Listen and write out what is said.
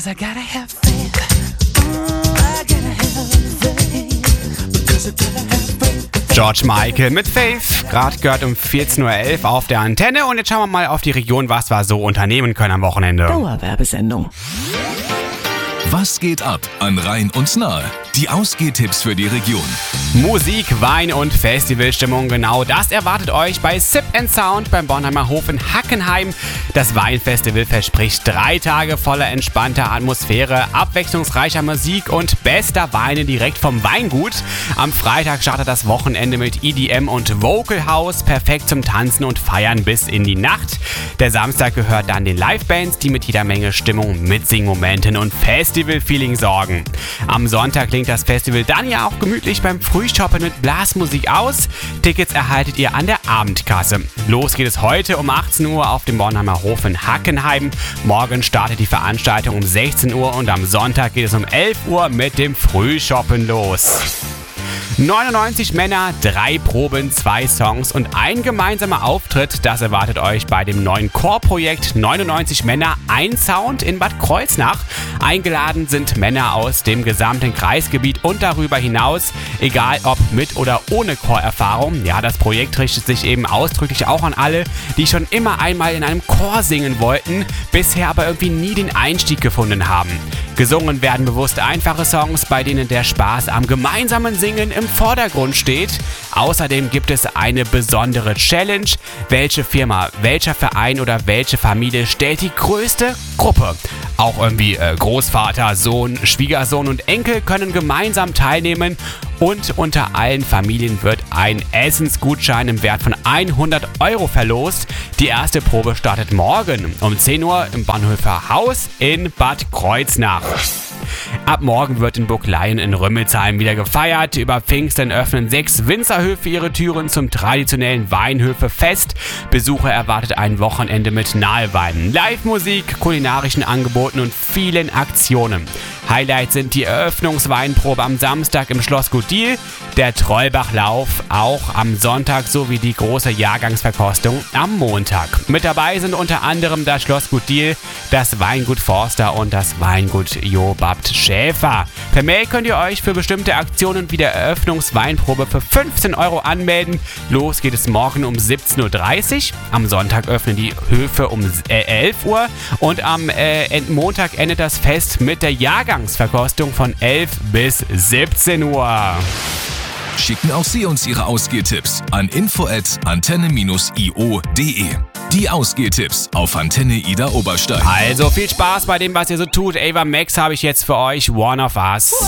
'cause I gotta have faith. I gotta have faith. Because I gotta have faith. George Michael mit Faith, gerade gehört um 14.11 Uhr auf der Antenne. Und jetzt schauen wir mal auf die Region, was wir so unternehmen können am Wochenende. Dauerwerbesendung. Was geht ab an Rhein und Nahe? Die Ausgehtipps für die Region. Musik, Wein und Festivalstimmung, genau das erwartet euch bei Sip & Sound beim Bornheimer Hof in Hackenheim. Das Weinfestival verspricht 3 Tage voller entspannter Atmosphäre, abwechslungsreicher Musik und bester Weine direkt vom Weingut. Am Freitag startet das Wochenende mit EDM und Vocal House, perfekt zum Tanzen und Feiern bis in die Nacht. Der Samstag gehört dann den Livebands, die mit jeder Menge Stimmung, Mitsingmomenten und Festival-Feeling sorgen. Am Sonntag klingt das Festival dann ja auch gemütlich beim Frühshoppen mit Blasmusik aus. Tickets erhaltet ihr an der Abendkasse. Los geht es heute um 18 Uhr auf dem Bornheimer Hof in Hackenheim. Morgen startet die Veranstaltung um 16 Uhr und am Sonntag geht es um 11 Uhr mit dem Frühshoppen los. 99 Männer, 3 Proben, 2 Songs und ein gemeinsamer Auftritt, das erwartet euch bei dem neuen Chorprojekt 99 Männer, ein Sound in Bad Kreuznach. Eingeladen sind Männer aus dem gesamten Kreisgebiet und darüber hinaus, egal ob mit oder ohne Chorerfahrung. Ja, das Projekt richtet sich eben ausdrücklich auch an alle, die schon immer einmal in einem Chor singen wollten, bisher aber irgendwie nie den Einstieg gefunden haben. Gesungen werden bewusst einfache Songs, bei denen der Spaß am gemeinsamen Singen im Vordergrund steht. Außerdem gibt es eine besondere Challenge. Welche Firma, welcher Verein oder welche Familie stellt die größte Gruppe? Auch irgendwie Großvater, Sohn, Schwiegersohn und Enkel können gemeinsam teilnehmen. Und unter allen Familien wird ein Essensgutschein im Wert von 100 € verlost. Die erste Probe startet morgen um 10 Uhr im Bornhöfer Haus in Bad Kreuznach. Ab morgen wird in Burgleien in Rümmelsheim wieder gefeiert. Über Pfingsten öffnen 6 Winzerhöfe ihre Türen zum traditionellen Weinhöfe-Fest. Besucher erwartet ein Wochenende mit Naheweinen, Live-Musik, kulinarischen Angeboten und vielen Aktionen. Highlight sind die Eröffnungsweinprobe am Samstag im Schlossgut Diehl, der Trollbachlauf auch am Sonntag sowie die große Jahrgangsverkostung am Montag. Mit dabei sind unter anderem das Schlossgut Diehl, das Weingut Forster und das Weingut Jobabt Schäfer. Per Mail könnt ihr euch für bestimmte Aktionen wie der Eröffnungsweinprobe für 15 € anmelden. Los geht es morgen um 17.30 Uhr. Am Sonntag öffnen die Höfe um 11 Uhr und am Montag endet das Fest mit der Jahrgangsverkostung von 11 bis 17 Uhr. Schicken auch Sie uns Ihre Ausgehtipps an info@antenne-io.de. Die Ausgehtipps auf Antenne Ida Oberstein. Also viel Spaß bei dem, was ihr so tut. Ava Max habe ich jetzt für euch, One of Us.